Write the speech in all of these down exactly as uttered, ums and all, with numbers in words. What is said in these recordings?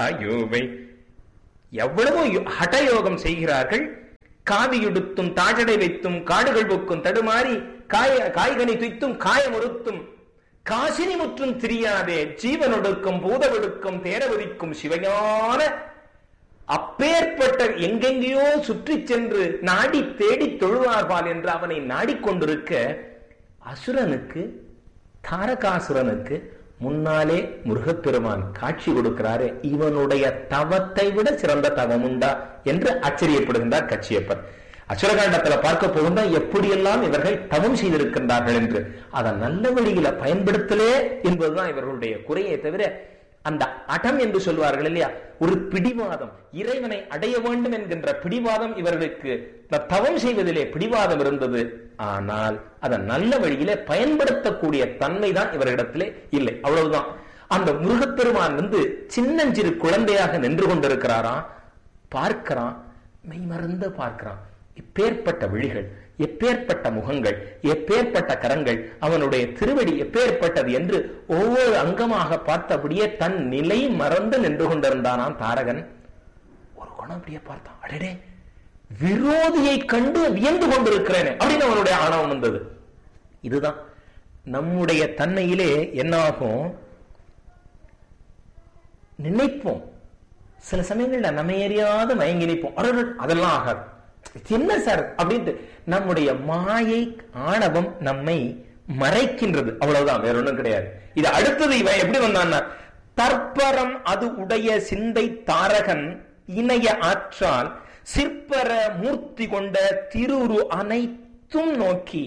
யோவை. எவ்வளவோ ஹடயோகம் செய்கிறார்கள். காவியுடுத்தும் தாஜடை வைத்தும் காடுகள் புக்கும் தடுமாறி காய காய்கனி துய்த்தும் காயமுறுத்தும் காசினி முற்றும் திரியாதே ஜீவனொடுக்கும் பூதவெடுக்கும் தேரவதிக்கும் சிவஞான அப்பேற்பட்ட எங்கெங்கேயோ சுற்றி சென்று நாடி தேடி தொழுவார்பால் என்று அவனை நாடிக்கொண்டிருக்க அசுரனுக்கு தாரகாசுரனுக்கு முன்னாலே முருகப்பெருமான் காட்சி கொடுக்கிறாரு. இவனுடைய தவத்தை விட சிறந்த தவம் உண்டா என்று ஆச்சரியப்படுகின்றார் கச்சியப்பர். அசுரகாண்டத்துல பார்க்க போகுந்தா எப்படியெல்லாம் இவர்கள் தவம் செய்திருக்கின்றார்கள் என்று. அதை நல்ல வழியில பயன்படுத்தலே என்பதுதான் இவர்களுடைய குறையை தவிர அந்த அடம் என்று சொல்வார்கள் இல்லையா, ஒரு பிடிவாதம், இறைவனை அடைய வேண்டும் என்கின்ற பிடிவாதம் இவர்களுக்கு தவம் செய்வதிலே பிடிவாதம் இருந்தது. ஆனால் அதை நல்ல வழியிலே பயன்படுத்தக்கூடிய தன்மை தான் இவர்களிடத்திலே இல்லை. அவ்வளவுதான். அந்த முருகப்பெருமான் வந்து சின்னஞ்சிறு குழந்தையாக நின்று கொண்டிருக்கிறாராம். பார்க்கிறான், மெய்மறந்து பார்க்கிறான். எப்பேற்பட்ட விழிகள், எப்பேற்பட்ட முகங்கள், எப்பேற்பட்ட கரங்கள், அவனுடைய திருவடி எப்பேற்பட்டது என்று ஒவ்வொரு அங்கமாக பார்த்தபடியே தன் நிலை மறந்து நின்று கொண்டிருந்தானாம் தாரகன். ஒரு குணம் அப்படியே பார்த்தான். அடடே, விரோதியை கண்டு வியந்து கொண்டிருக்கிறேன் அப்படின்னு அவனுடைய ஆணவம் வந்தது. இதுதான் நம்முடைய தன்மையிலே என்னாகும், நினைப்போம் சில சமயங்கள்ல நம்ம எறியாத மயங்கி நிற்போம். அதெல்லாம் ஆகாது, என்ன சார் அப்படின்ட்டு நம்முடைய மாயை ஆணவம் நம்மை மறைக்கின்றது. அவ்வளவுதான், வேற ஒண்ணும் கிடையாது. இது அடுத்தது இவன் எப்படி வந்தான்னா, தற்பரம் அது உடைய சிந்தை தாரகன் இணைய ஆற்றால் சிற்பர மூர்த்தி கொண்ட திருவுரு அனைத்தும் நோக்கி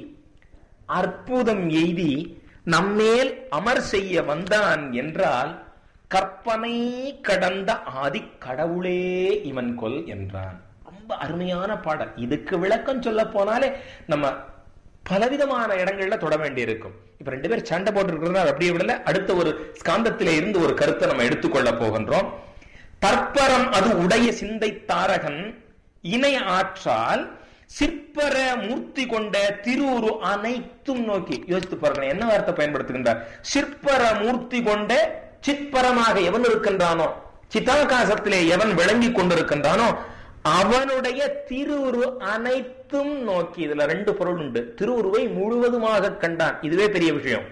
அற்புதம் எய்தி நம்மேல் அமர் செய்ய வந்தான் என்றால் கற்பனை கடந்த ஆதி கடவுளே இவன் கொல் என்றான். ரொம்ப அருமையான பாடல். இதுக்கு விளக்கம் சொல்ல போனாலே நம்ம பலவிதமான இடங்கள்ல தொட வேண்டி இருக்கும். இப்ப ரெண்டு பேர் சண்டை போட்டு இருக்கிறது அப்படியே விடல, அடுத்த ஒரு ஸ்காந்தத்திலே இருந்து ஒரு கருத்தை நம்ம எடுத்துக்கொள்ள போகின்றோம். தற்பரம் அது உடைய சிந்தை தாரகன் இணை ஆற்றால் சிற்பர மூர்த்தி கொண்ட திருவுரு அனைத்தும் நோக்கி. யோசித்து பாருங்க, என்ன வார்த்தை பயன்படுத்துகின்றார்? சிற்பர மூர்த்தி கொண்ட, சிற்பரமாக எவன் இருக்கின்றானோ, சித்தாகாசத்திலே எவன் விளங்கி கொண்டிருக்கின்றானோ அவனுடைய திருவுரு அனைத்தும் நோக்கி. இதுல ரெண்டு பொருள் உண்டு. திருவுருவை முழுவதுமாக கண்டான், இதுவே பெரிய விஷயம்.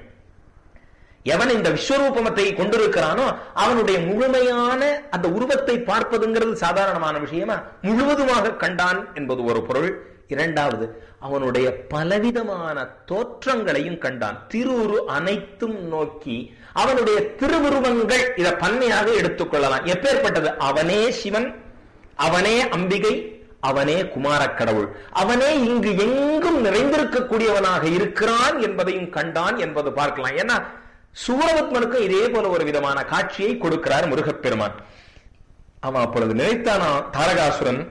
எவன் இந்த விஸ்வரூபமத்தை கொண்டிருக்கிறானோ அவனுடைய முழுமையான அந்த உருவத்தை பார்ப்பதுங்கிறது சாதாரணமான விஷயமா, முழுவதுமாக கண்டான் என்பது ஒரு பொருள். இரண்டாவது, அவனுடைய பலவிதமான தோற்றங்களையும் கண்டான். திருவுரு அனைத்தும் நோக்கி அவனுடைய திருவுருவங்கள், இதை பன்மையாக எடுத்துக்கொள்ளலாம். எப்பேற்பட்டது? அவனே சிவன், அவனே அம்பிகை, அவனே குமார கடவுள், அவனே இங்கு எங்கும் நிறைந்திருக்கக்கூடியவனாக இருக்கிறான் என்பதையும் கண்டான் என்பது பார்க்கலாம். ஏன்னா சூரபத்மனுக்கு இதே போல ஒரு விதமான காட்சியை கொடுக்கிறார் முருகப்பெருமான். அவன் அப்பொழுது நினைத்தானா, தாரகாசுரன்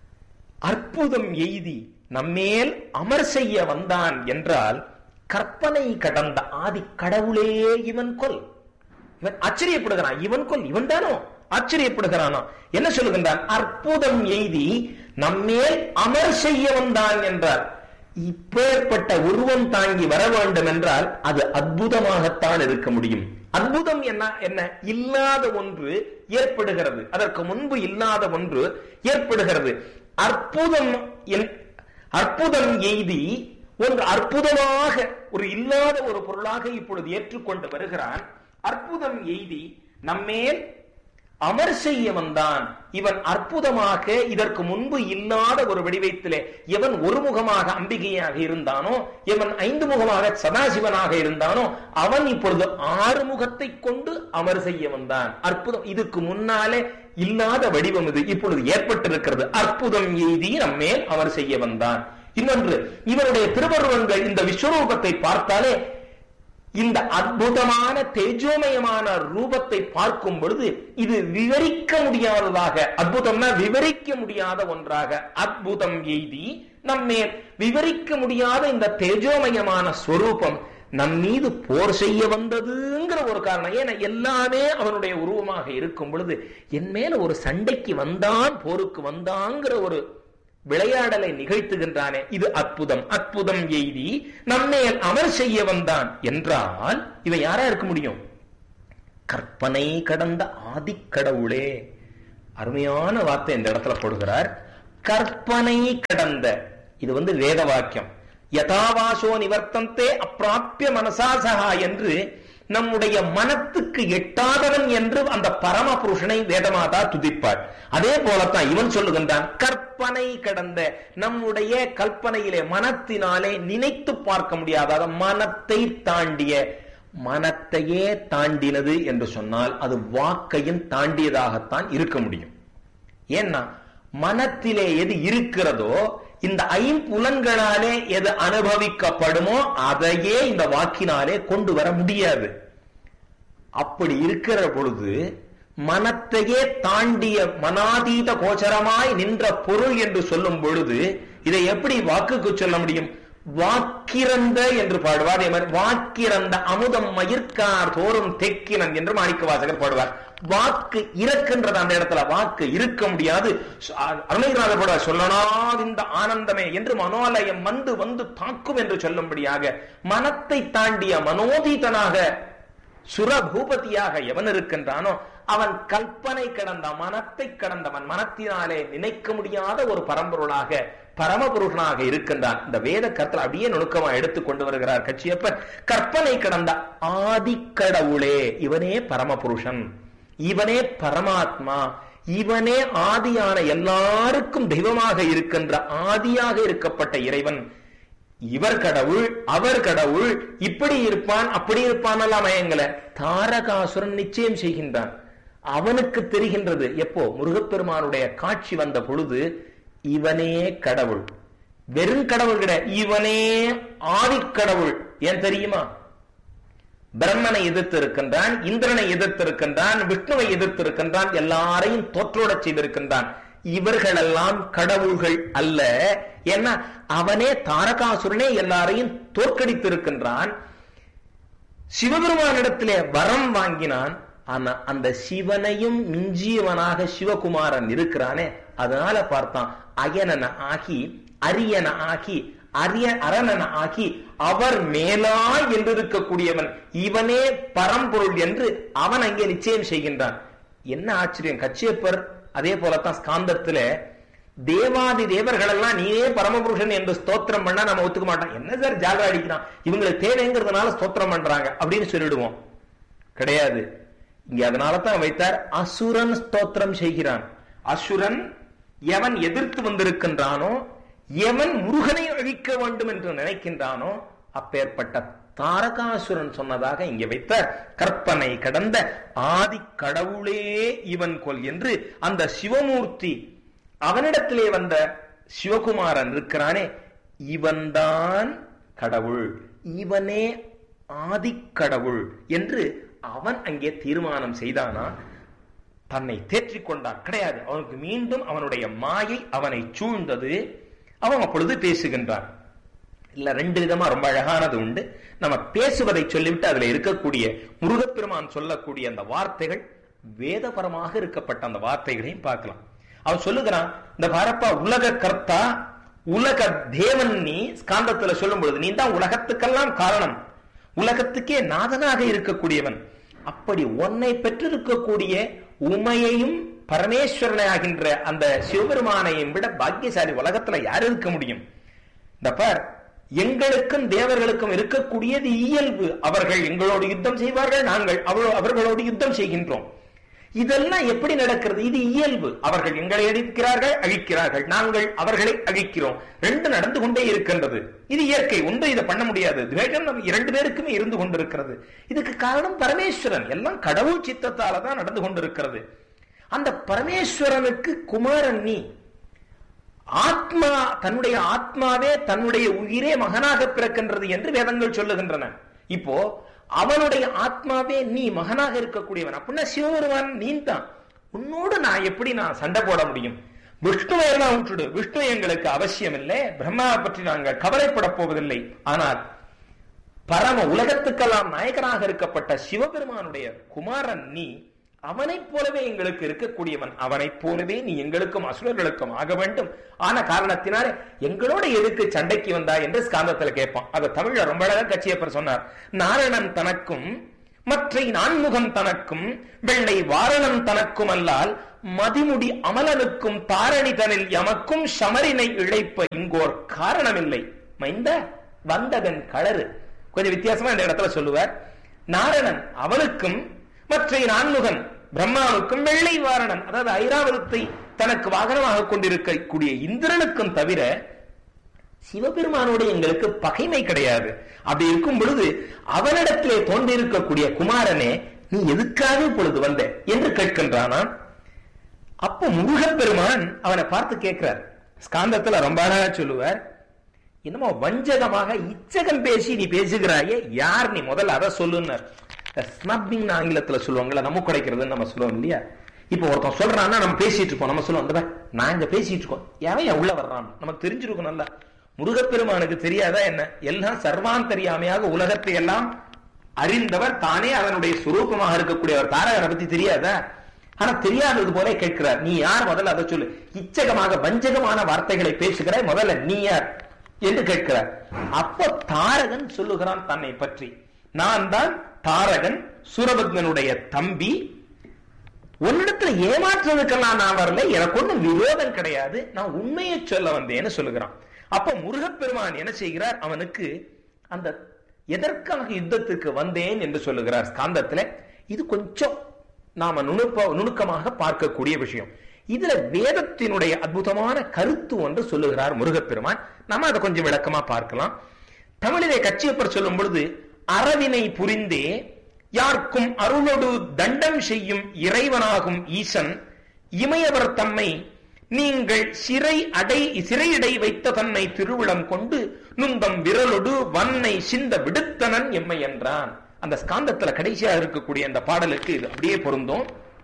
அற்புதம் எய்தி நம்மேல் அமர் செய்ய வந்தான் என்றால் கற்பனை கடந்த ஆதி கடவுளே இவன் கொல். இவன் ஆச்சரியப்படுகிறான், இவன் கொல், இவன் தானோ ஆச்சரியப்படுகிறானோ. என்ன சொல்லுகின்றான்? அற்புதம் எய்தி நம்மேல் அமர் செய்ய வந்தான் என்றால் இப்பேற்பட்ட உருவம் தாங்கி வர வேண்டும் என்றால் அது அற்புதமாகத்தான் இருக்க முடியும். அற்புதம் என்ன? என்ன இல்லாத ஒன்று ஏற்படுகிறது, அதற்கு முன்பு இல்லாத ஒன்று ஏற்படுகிறது. அற்புதம் அற்புதம் எய்தி ஒன்று அற்புதமாக ஒரு இல்லாத ஒரு பொருளாக இப்பொழுது ஏற்றுக்கொண்டு வருகிறான். அற்புதம் எய்தி நம்மேல் அமர் செய்ய வந்தான். இவன் அற்புதமாக இதற்கு முன்பு இல்லாத ஒரு வடிவத்திலே எவன் ஒரு முகமாக அம்பிகையாக இருந்தானோ, எவன் ஐந்து முகமாக சதாசிவனாக இருந்தானோ, அவன் இப்பொழுது ஆறு முகத்தை கொண்டு அமர் செய்ய வந்தான். அற்புதம், இதுக்கு முன்னாலே இல்லாத வடிவம் இது இப்பொழுது ஏற்பட்டிருக்கிறது. அற்புதம் எய்தி நம்மேல் அமர் செய்ய வந்தான். இன்னொன்று, இவனுடைய திருவருவங்கள் இந்த விஸ்வரூபத்தை பார்த்தாலே இந்த அற்புதமான தேஜோமயமான ரூபத்தை பார்க்கும் பொழுது இது விவரிக்க முடியாததாக, அற்புதம்னா விவரிக்க முடியாத ஒன்றாக, அற்புதம் எய்தி நம்மேல் விவரிக்க முடியாத இந்த தேஜோமயமான ஸ்வரூபம் நம் மீது போர் செய்ய வந்ததுங்கிற ஒரு காரணம். ஏன்னா எல்லாமே அவனுடைய உருவமாக இருக்கும் பொழுது என் மேல ஒரு சண்டைக்கு வந்தான், போருக்கு வந்தாங்கிற ஒரு விளையாடலை நிகழ்த்துகின்றானே, இது அற்புதம். அற்புதம் எய்தி நம்மேல் அமர் செய்ய வந்தான் என்றால் இவன் யாரா இருக்க முடியும்? கற்பனை கடந்த ஆதிக்கடவுளே. அருமையான வார்த்தை இந்த இடத்துல போடுகிறார். கற்பனை கடந்த, இது வந்து வேத வாக்கியம். யதாவாசோ நிவர்த்தந்தே அப்பிராப்பிய மனசாசகா என்று நம்முடைய மனத்துக்கு எட்டாதவன் என்று அந்த பரம புருஷனை வேதமாதா துதிப்பாள். அதே போலத்தான் இவன் சொல்லுகின்றான், கற்பனை கடந்த, நம்முடைய கல்பனையிலே மனத்தினாலே நினைத்து பார்க்க முடியாத மனத்தை தாண்டிய, மனத்தையே தாண்டினது என்று சொன்னால் அது வாக்கையும் தாண்டியதாகத்தான் இருக்க முடியும். ஏன்னா மனத்திலே எது இருக்கிறதோ, இந்த ஐம்புலன்களாலே எது அனுபவிக்கப்படுமோ அதையே இந்த வாக்கினாலே கொண்டு வர முடியாது. அப்படி இருக்கிற பொழுது மனத்தையே தாண்டிய மனாதீத கோச்சரமாய் நின்ற பொருள் என்று சொல்லும் பொழுது இதை எப்படி வாக்குக்கு சொல்ல முடியும்? வாக்கிறந்த என்று பாடுவார். வாக்கிறந்த அமுதம் மயிர்கார் தோறும் தெக்கினன் என்று மாணிக்க வாசகர் பாடுவார். வாக்கு இறக்கின்றது, அந்த இடத்துல வாக்கு இருக்க முடியாது. அருணகிரிநாதர் பாடுவார், சொல்லனாது இந்த ஆனந்தமே என்று மனோலயம் வந்து வந்து தாக்கும் என்று சொல்லும்படியாக மனத்தை தாண்டிய மனோதீதனாக சுரபூபதியாக எவன் இருக்கின்றானோ அவன் கல்பனை கடந்த, மனத்தை கடந்தவன், மனத்தினாலே நினைக்க முடியாத ஒரு பரம்பொருளாக பரமபுருஷனாக இருக்கின்றான். இந்த வேத கருத்தில் அப்படியே நுணுக்கமா எடுத்து கொண்டு வருகிறார் கச்சியப்பர். கற்பனை கடந்த ஆதிக்கடவுளே, இவனே பரமபுருஷன், இவனே பரமாத்மா, இவனே ஆதியான எல்லாருக்கும் தெய்வமாக இருக்கின்ற ஆதியாக இருக்கப்பட்ட இறைவன். இவர் கடவுள், அவர் கடவுள், இப்படி இருப்பான் அப்படி இருப்பான் எல்லாம் மயங்கல. தாரகாசுரன் நிச்சயம் செய்கின்றான். அவனுக்கு தெரிகின்றது எப்போ முருகப்பெருமானுடைய காட்சி வந்த பொழுது இவனே கடவுள், வெறும் கடவுள் கிடையாது, இவனே ஆதிக்கடவுள். ஏன் தெரியுமா? பிரம்மனை எதிர்த்து இருக்கின்றான், இந்திரனை எதிர்த்து இருக்கின்றான், விஷ்ணுவை எதிர்த்து இருக்கின்றான், எல்லாரையும் தோற்றோட செய்திருக்கின்றான். இவர்களெல்லாம் கடவுள்கள் அல்ல. ஏன்னா அவனே தாரகாசுரனே எல்லாரையும் தோற்கடித்து இருக்கின்றான். சிவபெருமானிடத்திலே வரம் வாங்கினான். ஆனா அந்த சிவனையும் மிஞ்சியவனாக சிவகுமாரன் இருக்கிறானே, அதனால பார்த்தான் அயனன ஆகி அரியன ஆகி அரிய அரணன ஆகி அவர் மேலா என்று இருக்கக்கூடியவன் இவனே பரம்பொருள் என்று அவன் அங்கே நிச்சயம் செய்கின்றான். என்ன ஆச்சரியம்! கச்சியப்பர் அதே போலத்தான் ஸ்காந்தத்துல தேவாதி தேவர்கள் எல்லாம் நீயே பரமபுருஷன் என்று ஸ்தோத்திரம் பண்ணா நம்ம ஒத்துக்க மாட்டோம். என்ன சார் ஜாலரா அடிக்கிறான், இவங்களுக்கு தேவைங்கிறதுனால ஸ்தோத்திரம் பண்றாங்க அப்படின்னு சொல்லிடுவோம். கிடையாது. இங்க அதனாலதான் வைத்தார், அசுரன் ஸ்தோத்திரம் செய்கிறான். அசுரன் எவன் எதிர்த்து வந்திருக்கின்றானோ, எவன் முருகனை அழிக்க வேண்டும் என்று நினைக்கின்றானோ, அப்பேற்பட்ட தாரகாசுரன் சொன்னதாக இங்கே வைத்தார். கற்பனை கடந்த ஆதி கடவுளே இவன் கொல் என்று அந்த சிவமூர்த்தி அவனிடத்திலே வந்த சிவகுமாரன் இருக்கிறானே, இவன்தான் கடவுள், இவனே ஆதிக்கடவுள் என்று அவன் அங்கே தீர்மானம் செய்தானா? தன்னை தேற்றிக் கொண்டான்? கிடையாது. அவனுக்கு மீண்டும் அவனுடைய மாயை அவனை சூழ்ந்தது. அவன் அப்பொழுது பேசுகின்றான். இல்ல, ரெண்டு விதமா ரொம்ப அழகானது உண்டு. நம்ம பேசுவதை சொல்லிவிட்டு அதுல இருக்கக்கூடிய முருகப்பெருமான் சொல்லக்கூடிய அந்த வார்த்தைகள் வேதபரமாக இருக்கப்பட்ட அந்த வார்த்தைகளையும் பார்க்கலாம். அவன் சொல்லுகிறான், இந்த பாரப்பா உலக கர்த்தா உலக தேவன் நீ. ஸ்காந்தத்துல சொல்லும் பொழுது நீ தான் உலகத்துக்கெல்லாம் காரணம், உலகத்துக்கே நாதனாக இருக்கக்கூடியவன். அப்படி உன்னை பெற்றிருக்கக்கூடிய உமையையும் பரமேஸ்வரனை ஆகின்ற அந்த சிவபெருமானையும் விட பாக்கியசாலி உலகத்துல யார் இருக்க முடியும்? இந்த பார், எங்களுக்கும் தேவர்களுக்கும் இருக்கக்கூடியது இயல்பு. அவர்கள் எங்களோடு யுத்தம் செய்வார்கள், நாங்கள் அவர்களோடு யுத்தம் செய்கின்றோம். இதெல்லாம் எப்படி நடக்கிறது? இது இயல்பு. அவர்கள் எங்களை அழிக்கிறார்கள், அழிக்கிறார்கள், நாங்கள் அவர்களை அழிக்கிறோம். ரெண்டு நடந்து கொண்டே இருக்கின்றது. இது இயற்கை. ஒன்று இதை பண்ண முடியாது. துவேஷம் நம்ம இரண்டு பேருக்குமே இருந்து கொண்டிருக்கிறது. இதுக்கு காரணம் பரமேஸ்வரன். எல்லாம் கடவுள் சித்தத்தால தான் நடந்து கொண்டிருக்கிறது. அந்த பரமேஸ்வரனுக்கு குமாரன் நீ. ஆத்மா, தன்னுடைய ஆத்மாவே தன்னுடைய உயிரே மகனாக பிறக்கின்றது என்று வேதங்கள் சொல்லுகின்றன. இப்போ அவனுடைய ஆத்மாவே நீ மகனாக இருக்கக்கூடியவன். அப்படின்னா சிவபெருமான் நீ தான். உன்னோடு நான் எப்படி நான் சண்டை போட முடியும்? விஷ்ணுவை எல்லாம் விட்டுடு, விஷ்ணு எங்களுக்கு அவசியம் இல்லை, பிரம்மாவை பற்றி நாங்கள் கவலைப்பட போவதில்லை. ஆனால் பரம உலகத்துக்கெல்லாம் நாயகனாக இருக்கப்பட்ட சிவபெருமானுடைய குமாரன் நீ. அவனைப் போலவே எங்களுக்கு இருக்கக்கூடியவன். அவனைப் போலவே நீ எங்களுக்கும் அசுரர்களுக்கும் ஆக வேண்டும். ஆன காரணத்தினாலே எங்களோட எதுக்கு சண்டைக்கு வந்தா என்று ஸ்காந்தத்துல கேட்பான். அதை தமிழ்ல ரொம்ப அழகா கச்சியப்பர் சொன்னார். நாரணன் தனக்கும் மற்ற நான்முகன் தனக்கும் வெள்ளை வாரணம் தனக்கும் அல்லால் மதிமுடி அமலனுக்கும் தாரணிதனில் எமக்கும் சமரினை இழைப்ப இங்கோர் காரணமில்லை. மைந்த வந்ததன் களறு கொஞ்சம் வித்தியாசமா இந்த இடத்துல சொல்லுவார். நாரணன் அவனுக்கும் மற்ற நான்முகன் பிரம்மாவுக்கும் வெள்ளை வாரணன் அதாவது ஐராவதத்தை தனக்கு வாகனமாக கொண்டிருக்கக்கூடிய இந்திரனுக்கும் தவிர சிவபெருமானோடு எங்களுக்கு பகைமை கிடையாது. அப்படி இருக்கும் பொழுது அவனிடத்திலே தோன்றியிருக்கக்கூடிய குமாரனே நீ எதுக்காக இப்பொழுது வந்த என்று கேட்கின்றானா. அப்போ முருகப்பெருமான் அவனை பார்த்து கேட்கிறார். ஸ்காந்தத்துல ரொம்ப அழகா சொல்லுவார். என்னமோ வஞ்சகமாக இச்சகம் பேசி நீ பேசுகிறாயே, யார் நீ முதல்ல அதை சொல்லுன்னார். ஸ்னப்பிங் ஆங்கிலத்துல சொல்லுவாங்கல்ல, நம்ம குறைக்கிறதுன்னு நம்ம சொல்லுவோம் இல்லையா. இப்ப ஒருத்தன் சொல்றான்னா நம்ம பேசிட்டு இருக்கோம், நம்ம சொல்லுவோம் நான் இங்க பேசிட்டு இருக்கோம், எவன் உள்ள வர்றான் நமக்கு தெரிஞ்சிருக்கும். நல்லா முருகப்பெருமானுக்கு தெரியாதா என்ன? எல்லாம் சர்வாந்தரியாமையாக உலகத்தை எல்லாம் அறிந்தவர் தானே, அதனுடைய சுரூபமாக இருக்கக்கூடியவர். தாரகனை பத்தி தெரியாதா? ஆனா தெரியாதது போல கேட்கிறார். நீ யார் முதல்ல அதை சொல்லு. இச்சகமாக வஞ்சகமான வார்த்தைகளை பேசுகிறாய், முதல்ல நீ யார் என்று கேட்கிறார். அப்ப தாரகன் சொல்லுகிறான் தன்னை பற்றி. நான் தான் தாரகன், சூரபத்மனுடைய தம்பி. உன்னிடத்துல ஏமாற்றுவதற்கெல்லாம் நான் வரல, எனக்கு ஒன்றும் விரோதம் கிடையாது, நான் உண்மையை சொல்ல வந்தேன்னு சொல்லுகிறான். அப்ப முருகப்பெருமான் என்ன செய்கிறார்? அவனுக்கு அந்த எதற்காக யுத்தத்திற்கு வந்தேன் என்று சொல்லுகிறார் ஸ்காந்தத்துல. இது கொஞ்சம் நாம நுணுப்ப நுணுக்கமாக பார்க்கக்கூடிய விஷயம். இதுல வேதத்தினுடைய அற்புதமான கருத்து ஒன்று சொல்லுகிறார் முருகப்பெருமான். நம்ம அதை கொஞ்சம் விளக்கமா பார்க்கலாம். தமிழிலே கச்சியப்பர் சொல்லும் பொழுது, அறவினை புரிந்தே யாருக்கும் அருளொடு தண்டம் செய்யும் இறைவனாகும் ஈசன் இமையவர் தம்மை நீங்கள் சிறை அடை சிறையடை வைத்த தன்னை திருவிழம் கொண்டு நுந்தம் விரலொடு வன்னை சிந்த விடுத்தனன் எம்மை என்றான். அந்த ஸ்காந்தத்துல கடைசியா இருக்கக்கூடிய அந்த பாடலுக்கு இது அப்படியே பொருந்தும்.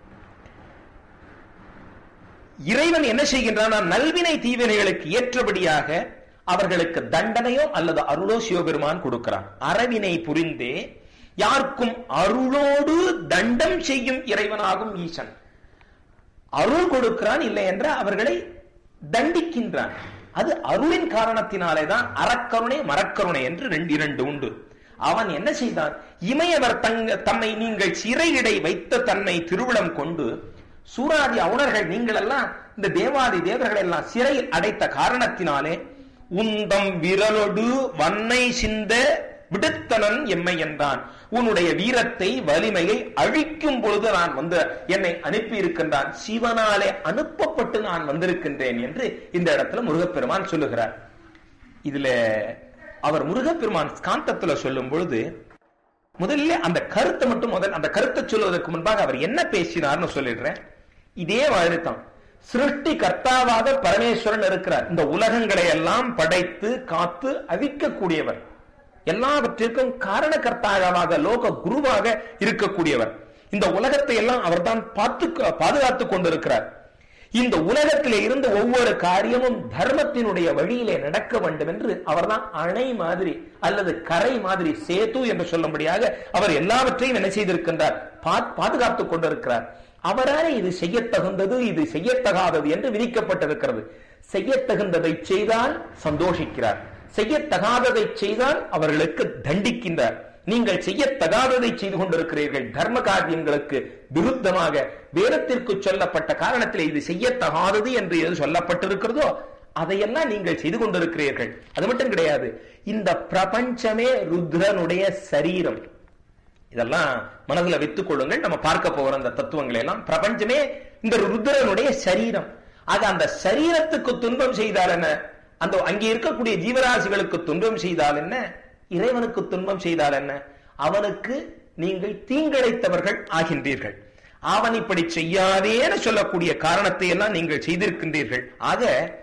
இறைவன் என்ன செய்கின்றான்? நல்வினை தீவினைகளுக்கு ஏற்றபடியாக அவர்களுக்கு தண்டனையோ அல்லது அருளோ சிவபெருமான் கொடுக்கிறான். அறவினை புரிந்தே யாருக்கும் அருளோடு தண்டம் செய்யும் இறைவனாகும் ஈசன். அருள் கொடுக்கிறான், இல்லை என்ற அவர்களை தண்டிக்கின்றான். அது அருளின் காரணத்தினாலே தான் அறக்கருணை மரக்கருணை என்று ரெண்டு இரண்டு உண்டு. அவன் என்ன செய்தான்? இமையவர் தங்க தம்மை நீங்கள் சிறையிடை வைத்த தன்னை திருவிழம் கொண்டு சூராதி அவுணர்கள் நீங்கள் எல்லாம் இந்த தேவாதி தேவர்கள் எல்லாம் சிறையில் அடைத்த காரணத்தினாலே உந்தம் விரலொடு வன்னை சிந்த விடுத்தனன் எம்மை என்றான். உன்னுடைய வீரத்தை வலிமையை அழிக்கும் பொழுது நான் வந்து என்னை அனுப்பி இருக்கின்றான், சிவனாலே அனுப்பப்பட்டு நான் வந்திருக்கின்றேன் என்று இந்த இடத்துல முருகப்பெருமான் சொல்லுகிறார். இதுல அவர் முருகப்பெருமான் ஸ்காந்தத்துல சொல்லும் பொழுது முதல்ல அந்த கருத்தை மட்டும் முதல் அந்த கருத்தை சொல்வதற்கு முன்பாக அவர் என்ன பேசினார்னு சொல்லிடுறேன். இதே வாழ்த்தான் சிருஷ்டி கர்த்தாவாக பரமேஸ்வரன் இருக்கிறார். இந்த உலகங்களை எல்லாம் படைத்து காத்து அழிக்கக்கூடியவர், எல்லாவற்றிற்கும் காரணகர்த்தாவாக லோக குருவாக இருக்கக்கூடியவர். இந்த உலகத்தை எல்லாம் அவர் தான் பார்த்து பாதுகாத்துக் கொண்டிருக்கிறார். இந்த உலகத்திலே இருந்து ஒவ்வொரு காரியமும் தர்மத்தினுடைய வழியிலே நடக்க வேண்டும் என்று அவர்தான் அணை மாதிரி அல்லது கரை மாதிரி, சேது என்று சொல்லும்படியாக அவர் எல்லாவற்றையும் என்ன செய்திருக்கின்றார்? பாதுகாத்துக் கொண்டிருக்கிறார். அவராலே இது செய்யத்தகுந்தது, இது செய்யத்தகாதது என்று விதிக்கப்பட்டிருக்கிறது. செய்யத்தகுந்ததை செய்தால் சந்தோஷிக்கிறார், செய்யத்தகாததை செய்தால் அவர்களுக்கு தண்டிக்கின்றார். நீங்கள் செய்யத்தகாததை செய்து கொண்டிருக்கிறீர்கள், தர்ம காரியங்களுக்கு விருத்தமாக வேதத்திற்கு சொல்லப்பட்ட காரணத்தில் இது செய்யத்தகாதது என்று எது சொல்லப்பட்டிருக்கிறதோ அதையெல்லாம் நீங்கள் செய்து கொண்டிருக்கிறீர்கள். அது மட்டும் கிடையாது, இந்த பிரபஞ்சமே ருத்ரனுடைய சரீரம். இதெல்லாம் மனதில் வைத்துக் கொள்ளுங்கள். நம்ம பார்க்க போகிற அந்த தத்துவங்களை எல்லாம், பிரபஞ்சமே இந்த ருத்ரனுடைய சரீரம். ஆக அந்த சரீரத்துக்கு துன்பம் செய்தால் என்ன, அந்த அங்கே இருக்கக்கூடிய ஜீவராசிகளுக்கு துன்பம் செய்தால் என்ன, இறைவனுக்கு துன்பம் செய்தால் என்ன, அவனுக்கு நீங்கள் தீங்கிழைத்தவர்கள் ஆகின்றீர்கள். அவன் இப்படி செய்யாதேன்னு சொல்லக்கூடிய காரணத்தை எல்லாம் நீங்கள் செய்திருக்கின்றீர்கள். ஆக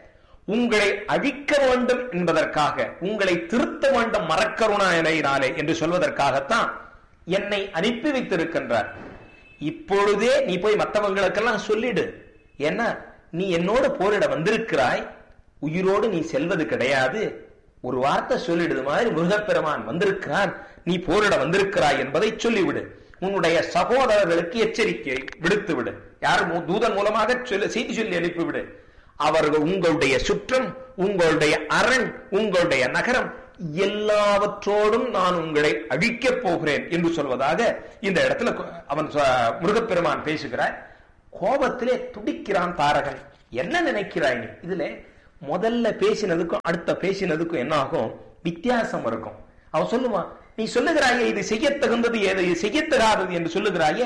உங்களை அழிக்க வேண்டும் என்பதற்காக, உங்களை திருத்த வேண்டும் மரக்கருணையினாலே என்று சொல்வதற்காகத்தான் என்னை அனுப்பி வைத்திருக்கின்றார். இப்பொழுதே நீ போய் மற்றவங்களுக்கெல்லாம் சொல்லிடு, ஏன்னா நீ என்னோடு போரிட வந்திருக்கிறாய், உயிரோடு நீ செல்வது கிடையாது. ஒரு வார்த்தை சொல்லிடுது மாதிரி முருகப்பெருமான் வந்திருக்கிறான், நீ போரிட வந்திருக்கிறாய் என்பதை சொல்லிவிடு. உன்னுடைய சகோதரர்களுக்கு எச்சரிக்கை விடுத்து விடு. யார் தூதன் மூலமாக செய்தி சொல்லி அனுப்பிவிடு. அவர்கள் உங்களுடைய சுற்றம், உங்களுடைய அரண், உங்களுடைய நகரம் எல்லாவற்றோடும் நான் உங்களை அழிக்கப் போகிறேன் என்று சொல்வதாக இந்த இடத்துல அவன் முருகப்பெருமான் பேசுகிறார். கோபத்திலே துடிக்கிறான் தாரகன். என்ன நினைக்கிறாய் நீ? இதுல முதல்ல பேசினதுக்கும் அடுத்த பேசினதுக்கும் என்ன ஆகும்? வித்தியாசம் இருக்கும். அவன் சொல்லுவான், நீ சொல்லுகிறாயே இது செய்ய தகுந்தது ஏது, இது செய்ய தகாதது என்று சொல்லுகிறாயே,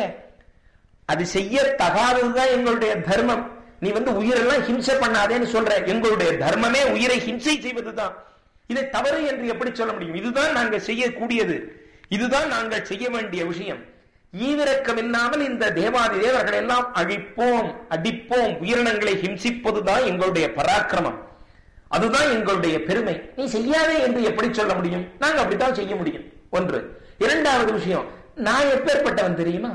அது செய்ய தகாததுதான் எங்களுடைய தர்மம். நீ வந்து உயிரெல்லாம் ஹிம்சை பண்ணாதேன்னு சொல்ற. எங்களுடைய தர்மமே உயிரை ஹிம்சை செய்வதுதான். இதை தவறு என்று எப்படி சொல்ல முடியும்? இதுதான் நாங்கள் செய்யக்கூடியது, இதுதான் நாங்கள் செய்ய வேண்டிய விஷயம். ஈவிரக்கம் இல்லாமல் இந்த தேவாதி தேவர்கள் எல்லாம் அழிப்போம், அடிப்போம், உயிரினங்களை ஹிம்சிப்பதுதான் எங்களுடைய பராக்கிரமம், அதுதான் எங்களுடைய பெருமை. நீ செய்யாதே என்று எப்படி சொல்ல முடியும்? நாங்க அப்படித்தான் செய்ய முடியும். ஒன்று. இரண்டாவது விஷயம், நான் எப்பேற்பட்டவன் தெரியுமா?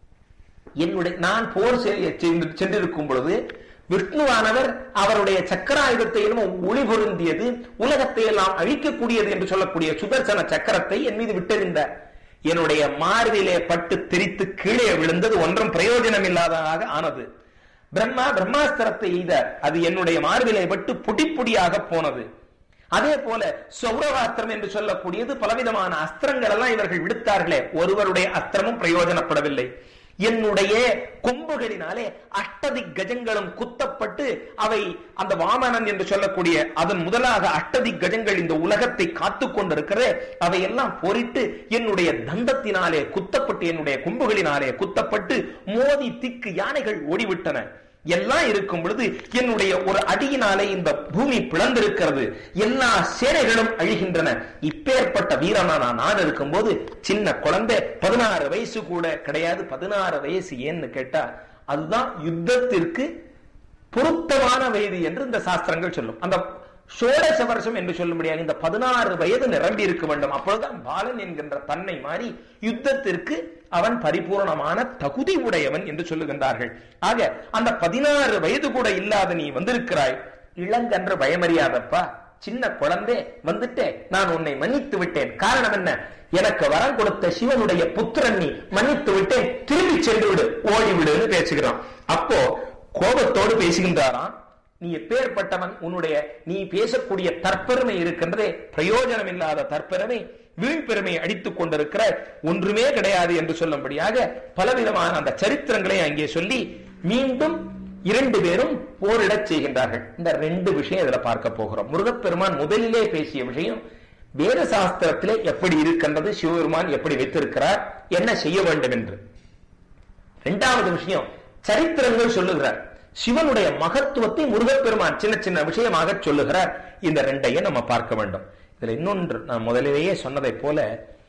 என்னுடைய நான் போர் சென்றிருக்கும் பொழுது விஷ்ணுவானவர் அவருடைய சக்கராயுதத்தை ஒளி பொருந்தியது, உலகத்தை எல்லாம் அழிக்கக்கூடியது என்று சொல்லக்கூடிய சுதர்சன சக்கரத்தை என் மீது விட்டெறிந்தார். என்னுடைய மார்பிலே பட்டு திரித்து கீழே விழுந்தது, ஒன்றும் பிரயோஜனம் இல்லாததாக ஆனது. பிரம்மா பிரம்மாஸ்திரத்தை எய்தார், அது என்னுடைய மார்பிலே பட்டு பொடி பொடியாக போனது. அதே போல சௌரவாஸ்திரம் என்று சொல்லக்கூடியது, பலவிதமான அஸ்திரங்கள் எல்லாம் இவர்கள் விடுத்தார்களே, ஒருவருடைய அஸ்திரமும் பிரயோஜனப்படவில்லை. என்னுடைய கொம்புகளினாலே அஷ்டதி கஜங்களும் குத்தப்பட்டு அவை அந்த வாமனன் என்று சொல்லக்கூடிய அதன் முதலாக அஷ்டதி கஜங்கள் இந்த உலகத்தை காத்து கொண்டிருக்கிறது, அவை எல்லாம் போரிட்டு என்னுடைய தந்தத்தினாலே குத்தப்பட்டு, என்னுடைய கொம்புகளினாலே குத்தப்பட்டு மோதி திக்கு யானைகள் ஓடிவிட்டன. எல்லாம் இருக்கும் பொழுது என்னுடைய ஒரு அடியினாலே இந்த பூமி பிளந்திருக்கிறது, எல்லா சேனைகளும் அழிகின்றன. இப்பேற்பட்ட வீரனா நான் இருக்கும் போது சின்ன குழந்தை, பதினாறு வயசு கூட கிடையாது. பதினாறு வயசு ஏன்னு கேட்டா அதுதான் யுத்தத்திற்கு பொருத்தமான வயது என்று இந்த சாஸ்திரங்கள் சொல்லும். அந்த ஷோடச வருஷம் என்று சொல்ல முடியாது, இந்த பதினாறு வயது நிரம்பி இருக்க வேண்டும். அப்பொழுதுதான் பாலன் என்கின்ற தன்னை மாறி யுத்தத்திற்கு அவன் பரிபூர்ணமான தகுதி உடையவன் என்று சொல்லுகின்றார்கள். ஆக அந்த பதினாறு வயது கூட இல்லாத நீ வந்திருக்கிறாய், இளங்கன்று பயமறியாதப்பா, சின்ன குழந்தை வந்துட்டே, நான் உன்னை மன்னித்து விட்டேன். காரணம் என்ன? எனக்கு வரம் கொடுத்த சிவனுடைய புத்திரன், நீ மன்னித்து விட்டேன், திரும்பி சென்று விடு, ஓடிவிடுன்னு பேசுகிறான். அப்போ கோபத்தோடு பேசுகின்றாராம். நீ எப்பேற்பட்டவன்? உன்னுடைய நீ பேசக்கூடிய தற்பெருமை இருக்கின்றதே, பிரயோஜனம் இல்லாத தற்பெருமை, வீழ்பெருமை அடித்துக் கொண்டிருக்கிற, ஒன்றுமே கிடையாது என்று சொல்லும்படியாக பலவிதமான அந்த சரித்திரங்களை அங்கே சொல்லி மீண்டும் இரண்டு பேரும் போரிடச் செய்கின்றார்கள். இந்த ரெண்டு விஷயம் இதுல பார்க்க போகிறோம். முருகப்பெருமான் முதலிலே பேசிய விஷயம் வேத சாஸ்திரத்திலே எப்படி இருக்கின்றது, சிவபெருமான் எப்படி வைத்திருக்கிறார், என்ன செய்ய வேண்டும் என்று. இரண்டாவது விஷயம் சரித்திரங்கள் சொல்லுகிறார். சிவனுடைய மகத்துவத்தை முருகப்பெருமான் சின்ன சின்ன விஷயமாக சொல்லுகிறார். இந்த ரெண்டையும் நம்ம பார்க்க வேண்டும். இதுல இன்னொன்று, நான் முதலிலேயே சொன்னதை போல,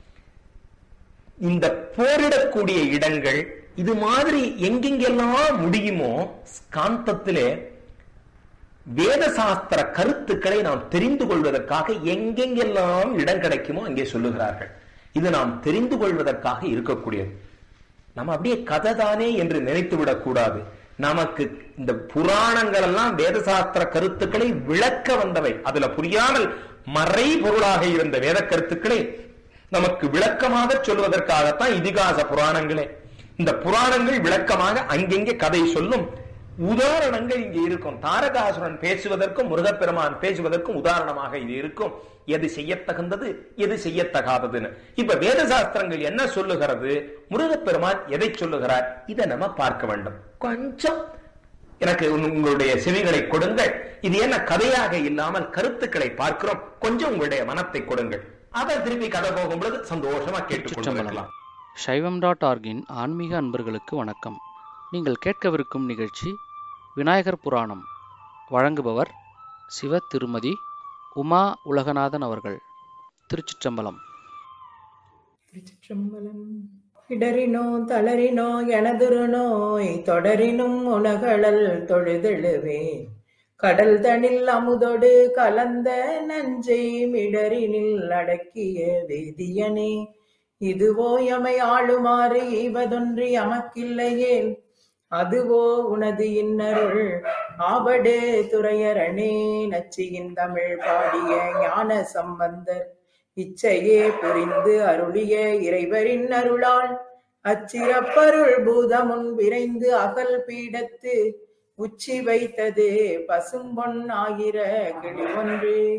இந்த போரிடக்கூடிய இடங்கள் இது மாதிரி எங்கெங்கெல்லாம் முடியுமோ ஸ்காந்தத்திலே வேத சாஸ்திர கருத்துக்களை நாம் தெரிந்து கொள்வதற்காக எங்கெங்கெல்லாம் இடம் கிடைக்குமோ அங்கே சொல்லுகிறார்கள். இது நாம் தெரிந்து கொள்வதற்காக இருக்கக்கூடியது. நம்ம அப்படியே கதை தானே என்று நினைத்து விடக்கூடாது. நமக்கு இந்த புராணங்கள் எல்லாம் வேத சாஸ்திர கருத்துக்களை விளக்க வந்தவை. அதுல புரியாமல் மறை பொருளாக இருந்த வேத கருத்துக்களை நமக்கு விளக்கமாக சொல்வதற்காகத்தான் இதிகாச புராணங்களே. இந்த புராணங்கள் விளக்கமாக அங்கெங்கே கதை சொல்லும். உதாரணங்கள் இங்கே இருக்கும். தாரகாசுரன் பேசுவதற்கும் முருகப்பெருமான் பேசுவதற்கும் உதாரணமாக இது இருக்கும். எது செய்யத்தகுந்தது, எது செய்யத்தகாததுன்னு. இப்ப வேத சாஸ்திரங்கள் என்ன சொல்லுகிறது, முருகப்பெருமான் எதை சொல்லுகிறார், இதை நம்ம பார்க்க வேண்டும். கொஞ்சம் எனக்கு உங்களுடைய செவிகளை கொடுங்கள். இது என்ன கதையாக இல்லாமல் கருத்துக்களை பார்க்கிறோம். கொஞ்சம் உங்களுடைய மனத்தை கொடுங்கள். அதை திரும்பி கதை போகும் பொழுது சந்தோஷமா கேட்டுக்கொள்ளலாம். சைவம் டாட் ஆர்கின் ஆன்மீக அன்பர்களுக்கு வணக்கம். நீங்கள் கேட்கவிருக்கும் நிகழ்ச்சி விநாயகர் புராணம். வழங்குபவர் சிவ திருமதி உமா உலகநாதன் அவர்கள். திருச்சிற்றம்பலம். திருச்சிற்றம்பலம். இடரினோ தளரினோ எனதுரு நோய் தொடரினும் உணகளல் தொழுதெழுவே, கடல் தனில் அமுதொடு கலந்த நஞ்சை மிடரினில் அடக்கிய வேதியனே, இதுவோ எமை ஆளுமாறு ஈவதொன்றி அமக்கில்லையேல், அதுவோ உனது இன்னருள் ஆவடு துறையரணே. நச்சியின் தமிழ் பாடிய ஞான சம்பந்தர் இச்சையே புரிந்து அருளிய இறைவரின் அருளால் அச்சிறப்பருள் பூதமுன் விரைந்து அகல் பீடத்து உச்சி வைத்தது பசும்பொன் ஆகிற கிளி ஒன்று.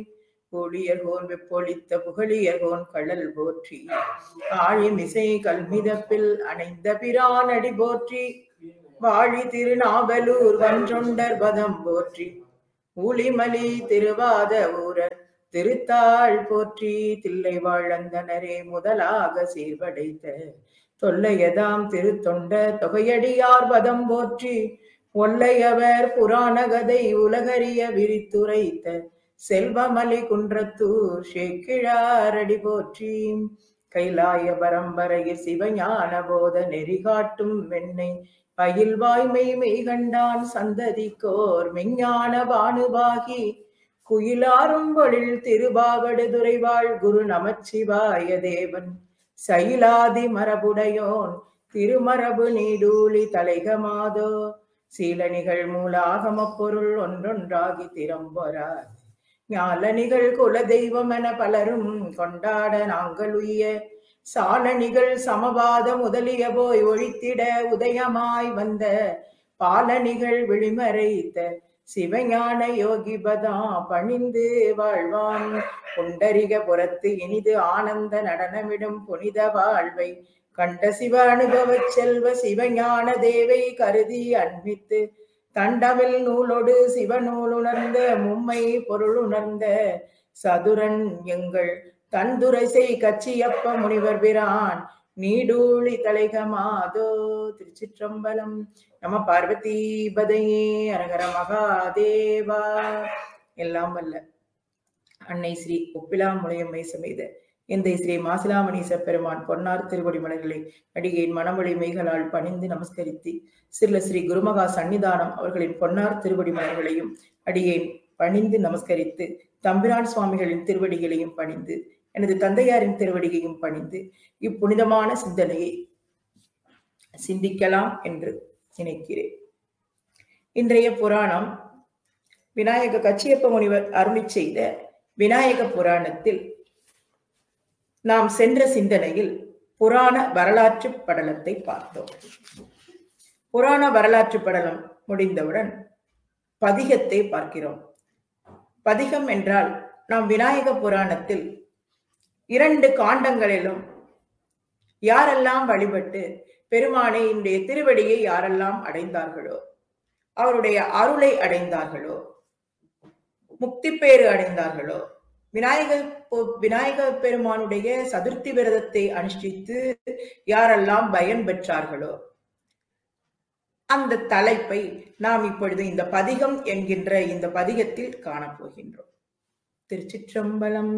ஊழியர்கோன் வெப்பொழித்த புகழியர்கோன் கழல் போற்றி ஆழிமிசை கல்மிதப்பில் அணைந்த பிரானடி போற்றி வாழி திருநாவலூர் வன்றொண்டர் பதம் போற்றி ஊழிமலி திருவாத ஊரர் திருத்தாள் போற்றி தில்லை வாழந்தனரே முதலாக சீர்படைத்த தொல்லையதாம் திருத்தொண்ட தொகையடியார் பதம் போற்றி ஒல்லையவர் புராண கதை உலகறிய விரித்துரைத்த செல்வமலி குன்றத்தூர் சேக்கிழாரடி போற்றி கைலாய பரம்பரையில் சிவஞான போத நெறிகாட்டும் வெண்ணை பயில் வாய்மை மெய்கண்டான் சந்ததிக்கோர் மெஞ்ஞான பானுபாகி குயிலாரும் பொழில் திருபாவடுதுறைவாழ் குரு நமச்சிவாய தேவன் சைலாதி மரபுடையோன் திருமரபு நீடூழி தலைகமாதோ சீலனிகள் மூலாகம பொருள் ஒன்றொன்றாகி திறம்பொறார் ஞாலனிகள் குல தெய்வம் என பலரும் கொண்டாட நாங்கள் உய்ய சாலனிகள் சமபாத முதலிய போய் ஒழித்திட உதயமாய் வந்த பாலனிகள் விழிமறைத்த சிவஞான யோகிபதா பணிந்து வாழ்வான் புண்டரிக புறத்து இனிது ஆனந்த நடனமிடும் புனித வாழ்வை கண்ட சிவ அனுபவ செல்வ சிவஞான தேவை கருதி அன்பித்து தண்டவில் நூலோடு சிவநூல் உணர்ந்த மும்மை பொருள் உணர்ந்த சதுரன் எங்கள் தந்துரைசை கச்சியப்ப முனிவர் பிரான் நீடூழி தலைகமாதோ. திருச்சிற்றம்பலம். நம பார்வதி பதையே அரகர மகாதேவா. எல்லாம் வல்ல அன்னை ஸ்ரீ ஒப்பிலாமுலையம்மை சமேத எந்தை ஸ்ரீ மாசிலாமணீச பெருமான் பொன்னார் திருவடி மலர்களை அடியேன் மனமொழி மெய்களால் பணிந்து நமஸ்கரித்து சிறுல ஸ்ரீ குருமகா சன்னிதானம் அவர்களின் பொன்னார் திருவடி மலர்களையும் அடியேன் பணிந்து நமஸ்கரித்து தம்பிரான் சுவாமிகளின் திருவடிகளையும் பணிந்து எனது தந்தையாரின் திருவடியையும் பணிந்து இப்புனிதமான சிந்தனையை சிந்திக்கலாம் என்று நினைக்கிறேன். இன்றைய புராணம் விநாயக கச்சியப்ப முனிவர் அருளி செய்த விநாயக புராணத்தில் நாம் சென்ற சிந்தனையில் புராண வரலாற்று படலத்தை பார்த்தோம். புராண வரலாற்று படலம் முடிந்தவுடன் பதிகத்தை பார்க்கிறோம். பதிகம் என்றால் நாம் விநாயக புராணத்தில் இரண்டு காண்டங்களிலும் யாரெல்லாம் வழிபட்டு பெருமானை இன்றைய திருவடியை யாரெல்லாம் அடைந்தார்களோ, அவருடைய அருளை அடைந்தார்களோ, முக்தி பேறு அடைந்தார்களோ, விநாயக விநாயக பெருமானுடைய சதுர்த்தி விரதத்தை அனுஷ்டித்து யாரெல்லாம் பயன் பெற்றார்களோ, அந்த தலைப்பை நாம் இப்பொழுது இந்த பதிகம் என்கின்ற இந்த பதிகத்தில் காணப்போகின்றோம். திருச்சிற்றம்பலம்.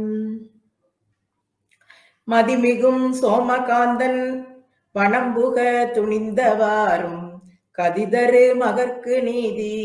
மதிமிகும் சோமகாந்தன் வனம்புக துணிந்தவாறும் கதிதரு மகற்கு நீதி